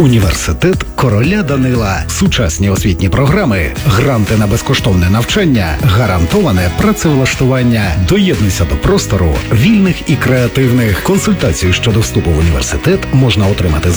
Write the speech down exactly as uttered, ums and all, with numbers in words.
Університет короля Данила. Сучасні освітні програми, гранти на безкоштовне навчання, гарантоване працевлаштування. Доєднуйся до простору вільних і креативних. Консультацію щодо вступу в університет можна отримати